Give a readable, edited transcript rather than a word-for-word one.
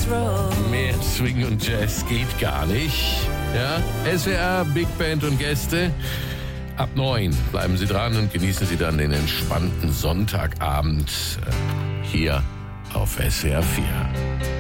Mehr Swing und Jazz geht gar nicht. Ja, SWR, Big Band und Gäste. Ab 9 bleiben Sie dran und genießen Sie dann den entspannten Sonntagabend hier auf SWR 4.